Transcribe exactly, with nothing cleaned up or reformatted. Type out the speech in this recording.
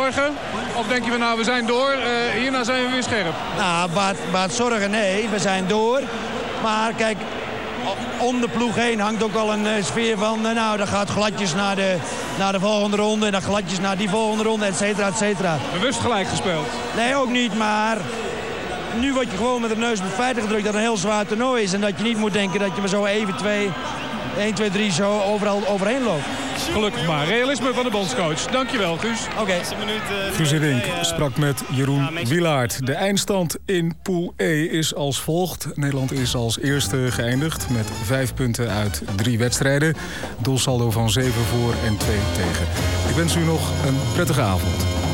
zorgen? Of denk je van nou, we zijn door, uh, hierna zijn we weer scherp? Nou, baat, baat zorgen, nee, we zijn door. Maar kijk, om de ploeg heen hangt ook al een uh, sfeer van... Uh, nou, dan gaat gladjes naar de, naar de volgende ronde... en dan gladjes naar die volgende ronde, et cetera, et cetera. Bewust gelijk gespeeld? Nee, ook niet, maar... Nu word je gewoon met de neus op de feiten gedrukt dat het een heel zwaar toernooi is. En dat je niet moet denken dat je maar zo even twee, één, twee, drie zo overal overheen loopt. Gelukkig maar. Realisme van de bondscoach. Dankjewel, Guus. Oké. Okay. Guus Hiddink sprak met Jeroen Wielaert. De eindstand in Pool E is als volgt. Nederland is als eerste geëindigd met vijf punten uit drie wedstrijden. Doelsaldo van zeven voor en twee tegen. Ik wens u nog een prettige avond.